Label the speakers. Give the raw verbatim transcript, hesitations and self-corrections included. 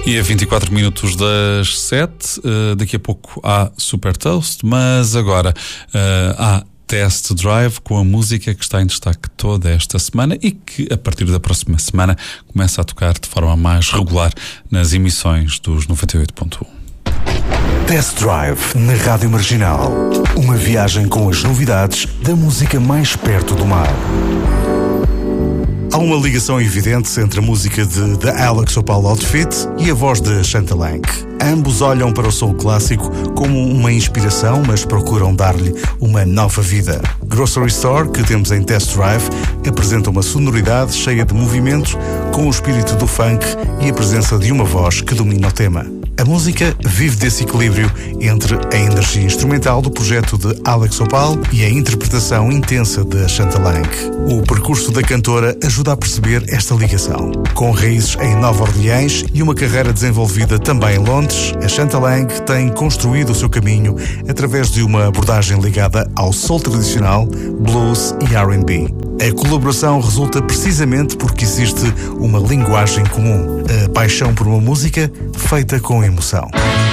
Speaker 1: E a vinte e quatro minutos das sete, uh, daqui a pouco há Super Toast, mas agora uh, há Test Drive com a música que está em destaque toda esta semana e que a partir da próxima semana começa a tocar de forma mais regular nas emissões dos noventa e oito ponto um.
Speaker 2: Test Drive na Rádio Marginal. Uma viagem com as novidades da música mais perto do mar. Há uma ligação evidente entre a música de The Alex Opal Outfit e a voz de Chantalang. Ambos olham para o soul clássico como uma inspiração, mas procuram dar-lhe uma nova vida. Grocery Store, que temos em Test Drive, apresenta uma sonoridade cheia de movimento, com o espírito do funk e a presença de uma voz que domina o tema. A música vive desse equilíbrio entre a energia instrumental do projeto de Alex Opal e a interpretação intensa de Chantalang. O percurso da cantora ajuda a perceber esta ligação. Com raízes em Nova Orleans e uma carreira desenvolvida também em Londres, a Chantalang tem construído o seu caminho através de uma abordagem ligada ao soul tradicional, blues e R and B. A colaboração resulta precisamente porque existe uma linguagem comum, a paixão por uma música feita com emoção.